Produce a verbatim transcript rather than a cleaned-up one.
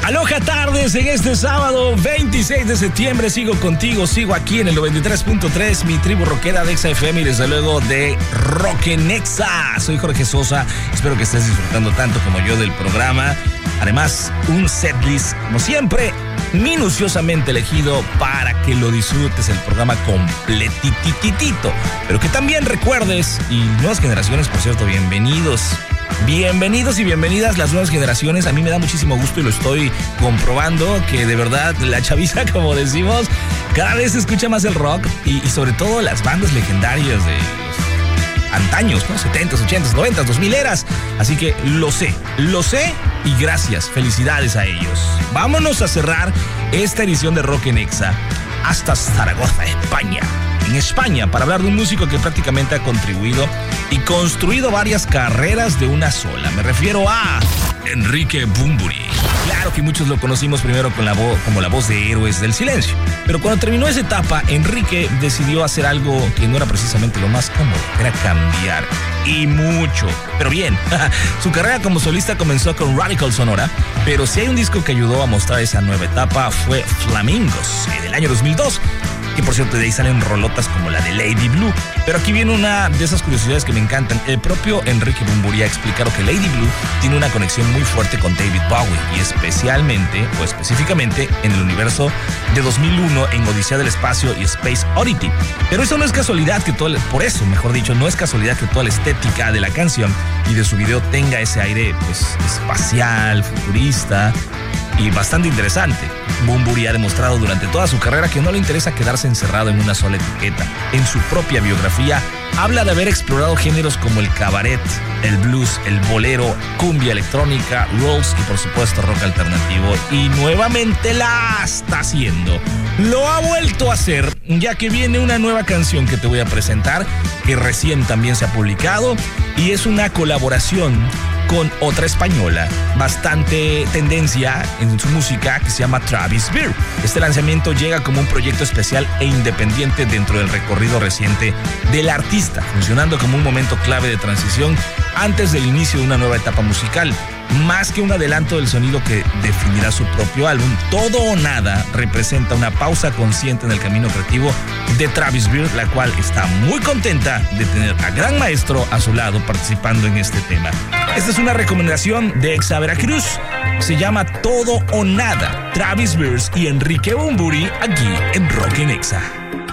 Aloha tardes en este sábado veintiséis de septiembre. Sigo contigo, sigo aquí en el noventa y tres punto tres, mi tribu rockera de Exa F M y desde luego de Rock en Exa. Soy Jorge Sosa, espero que estés disfrutando tanto como yo del programa. Además, un setlist, como siempre, minuciosamente elegido para que lo disfrutes el programa completititito. Pero que también recuerdes, y nuevas generaciones, por cierto, bienvenidos. Bienvenidos y bienvenidas las nuevas generaciones. A mí me da muchísimo gusto y lo estoy comprobando que de verdad la chaviza, como decimos, cada vez se escucha más el rock y, y sobre todo las bandas legendarias de los antaños, ¿no? setentas, ochentas, noventas, dos mil eras. Así que lo sé, lo sé y gracias, felicidades a ellos. Vámonos a cerrar esta edición de Rock en Exa hasta Zaragoza, España. En España, para hablar de un músico que prácticamente ha contribuido y construido varias carreras de una sola. Me refiero a Enrique Bunbury. Claro que muchos lo conocimos primero con la voz, como la voz de Héroes del Silencio. Pero cuando terminó esa etapa, Enrique decidió hacer algo que no era precisamente lo más cómodo, era cambiar. Y mucho. Pero bien, su carrera como solista comenzó con Radical Sonora, pero si hay un disco que ayudó a mostrar esa nueva etapa fue Flamingos, en el año dos mil dos. Que por cierto, de ahí salen rolotas como la de Lady Blue. Pero aquí viene una de esas curiosidades que me encantan. El propio Enrique Bunbury ha explicado que Lady Blue tiene una conexión muy fuerte con David Bowie y especialmente, o específicamente, en el universo de dos mil uno en Odisea del Espacio y Space Oddity. Pero eso no es casualidad que todo, el, por eso, mejor dicho, no es casualidad que toda la estética de la canción y de su video tenga ese aire, pues, espacial, futurista y bastante interesante. Bunbury ha demostrado durante toda su carrera que no le interesa quedarse encerrado en una sola etiqueta. En su propia biografía habla de haber explorado géneros como el cabaret, el blues, el bolero, cumbia electrónica, rolls y por supuesto rock alternativo. Y nuevamente la está haciendo. Lo ha vuelto a hacer, ya que viene una nueva canción que te voy a presentar, que recién también se ha publicado, y es una colaboración con otra española, bastante tendencia en su música, que se llama Travis Beer. Este lanzamiento llega como un proyecto especial e independiente dentro del recorrido reciente del artista, funcionando como un momento clave de transición antes del inicio de una nueva etapa musical. Más que un adelanto del sonido que definirá su propio álbum, Todo o Nada representa una pausa consciente en el camino creativo de Travis Beer, la cual está muy contenta de tener a gran maestro a su lado participando en este tema. Esta es una recomendación de Exa Veracruz. Se llama Todo o Nada, Travis Beer y Enrique Bunbury aquí en Rock en Exa.